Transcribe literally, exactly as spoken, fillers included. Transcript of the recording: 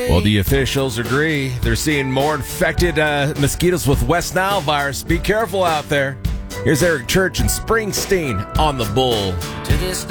Well, the officials agree. They're seeing more infected uh, mosquitoes with West Nile virus. Be careful out there. Here's Eric Church and Springsteen on the Bull. To this